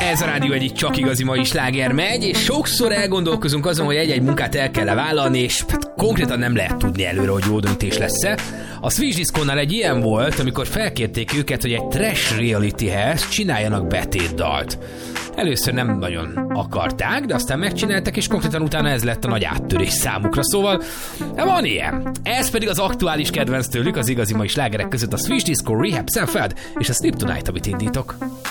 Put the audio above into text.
Ez a rádió egyik csak igazi mai sláger megy, és sokszor elgondolkozunk azon, hogy egy-egy munkát el kell vállalni, és hát konkrétan nem lehet tudni előre, hogy jó döntés lesz-e. A Switch Disco-nál egy ilyen volt, amikor felkérték őket, hogy egy trash realityhez csináljanak betétdalt. Először nem nagyon akarták, de aztán megcsináltak, és konkrétan utána ez lett a nagy áttörés számukra. Szóval van ilyen. Ez pedig az aktuális kedvenc tőlük, az igazi mai slágerek között a Switch Disco, Rehab, Sanford és a Sleep Tonight, amit indítok.